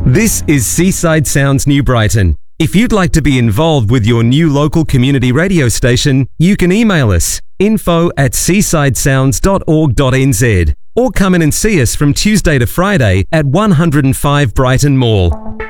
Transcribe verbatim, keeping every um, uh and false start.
This is Seaside Sounds New Brighton. If you'd like to be involved with your new local community radio station, you can email us info at seaside sounds dot org dot n z or come in and see us from Tuesday to Friday at one oh five Brighton Mall.